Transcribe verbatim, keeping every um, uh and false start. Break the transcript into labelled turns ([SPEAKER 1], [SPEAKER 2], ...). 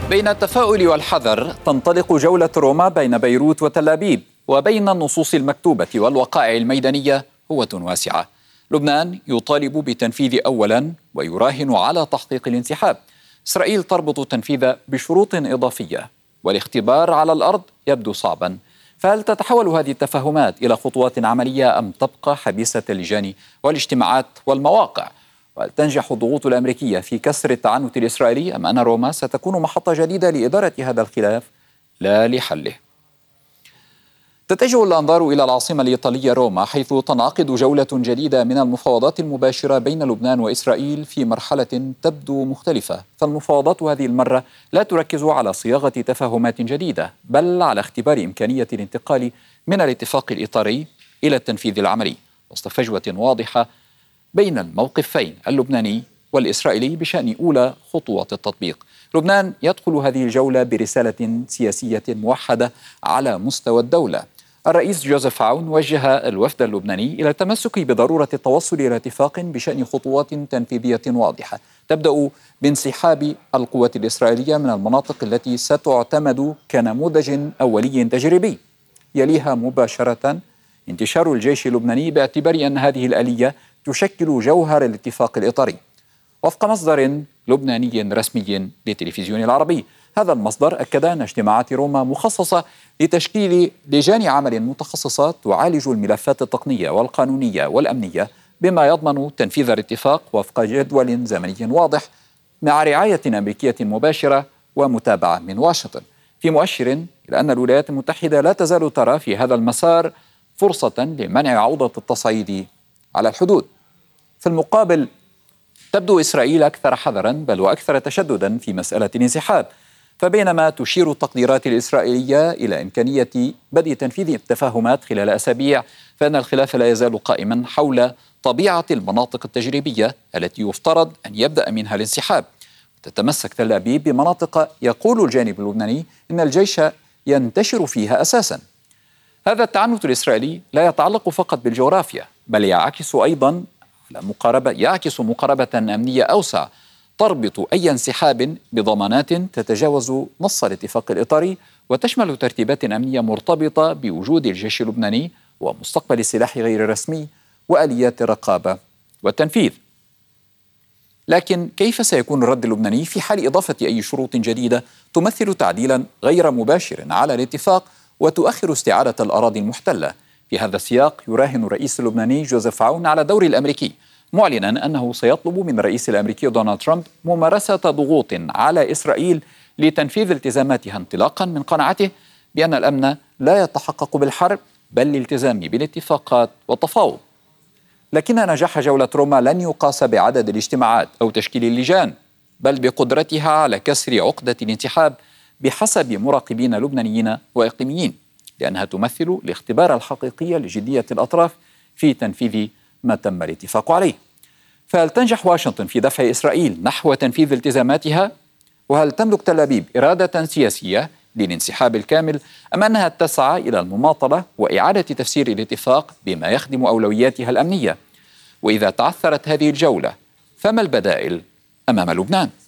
[SPEAKER 1] بين التفاؤل والحذر تنطلق جولة روما بين بيروت وتل أبيب، وبين النصوص المكتوبة والوقائع الميدانية قوة واسعة. لبنان يطالب بتنفيذ أولا ويراهن على تحقيق الانسحاب. إسرائيل تربط التنفيذ بشروط إضافية، والاختبار على الأرض يبدو صعبا. فهل تتحول هذه التفاهمات إلى خطوات عملية أم تبقى حبيسة اللجان والاجتماعات والمواقع؟ وهل تنجح الضغوط الأمريكية في كسر التعنت الإسرائيلي أم أن روما ستكون محطة جديدة لإدارة هذا الخلاف لا لحله؟ تتجه الأنظار إلى العاصمة الإيطالية روما، حيث تنعقد جولة جديدة من المفاوضات المباشرة بين لبنان وإسرائيل في مرحلة تبدو مختلفة. فالمفاوضات هذه المرة لا تركز على صياغة تفاهمات جديدة، بل على اختبار إمكانية الانتقال من الاتفاق الإطاري إلى التنفيذ العملي، وسط فجوة واضحة بين الموقفين اللبناني والإسرائيلي بشأن أولى خطوات التطبيق. لبنان يدخل هذه الجولة برسالة سياسية موحدة على مستوى الدولة. الرئيس جوزيف عون وجه الوفد اللبناني إلى التمسك بضرورة التوصل إلى اتفاق بشأن خطوات تنفيذية واضحة تبدأ بانسحاب القوات الإسرائيلية من المناطق التي ستعتمد كنموذج أولي تجريبي، يليها مباشرة انتشار الجيش اللبناني، باعتبار أن هذه الآلية تشكل جوهر الاتفاق الإطاري، وفق مصدر لبناني رسمي للتلفزيون العربي. هذا المصدر أكد أن اجتماعات روما مخصصة لتشكيل لجان عمل متخصصة تعالج الملفات التقنية والقانونية والأمنية، بما يضمن تنفيذ الاتفاق وفق جدول زمني واضح، مع رعاية أمريكية مباشرة ومتابعة من واشنطن، في مؤشر إلى أن الولايات المتحدة لا تزال ترى في هذا المسار فرصة لمنع عودة التصعيد على الحدود. في المقابل تبدو إسرائيل أكثر حذرا بل وأكثر تشددا في مسألة الانسحاب. فبينما تشير التقديرات الإسرائيلية إلى إمكانية بدء تنفيذ التفاهمات خلال أسابيع، فإن الخلاف لا يزال قائما حول طبيعة المناطق التجريبية التي يفترض أن يبدأ منها الانسحاب. تتمسك تل أبيب بمناطق يقول الجانب اللبناني إن الجيش ينتشر فيها أساسا. هذا التعنت الإسرائيلي لا يتعلق فقط بالجغرافيا، بل يعكس أيضا مقاربة يعكس مقاربة أمنية أوسع تربط أي انسحاب بضمانات تتجاوز نص الاتفاق الإطاري، وتشمل ترتيبات أمنية مرتبطة بوجود الجيش اللبناني ومستقبل السلاح غير الرسمي وآليات الرقابة والتنفيذ. لكن كيف سيكون الرد اللبناني في حال إضافة أي شروط جديدة تمثل تعديلا غير مباشر على الاتفاق وتؤخر استعادة الأراضي المحتلة؟ في هذا السياق يراهن الرئيس اللبناني جوزيف عون على دور الأمريكي، معلنا أنه سيطلب من الرئيس الأمريكي دونالد ترامب ممارسة ضغوط على إسرائيل لتنفيذ التزاماتها، انطلاقا من قناعته بأن الأمن لا يتحقق بالحرب بل الالتزام بالاتفاقات والتفاوض. لكن نجاح جولة روما لن يقاس بعدد الاجتماعات أو تشكيل اللجان، بل بقدرتها على كسر عقدة الانسحاب بحسب مراقبين لبنانيين وإقليميين، لأنها تمثل الاختبار الحقيقي لجدية الأطراف في تنفيذ ما تم الاتفاق عليه. فهل تنجح واشنطن في دفع إسرائيل نحو تنفيذ التزاماتها؟ وهل تملك تل أبيب إرادة سياسية للانسحاب الكامل، أم أنها تسعى إلى المماطلة وإعادة تفسير الاتفاق بما يخدم أولوياتها الأمنية؟ وإذا تعثرت هذه الجولة فما البدائل أمام لبنان؟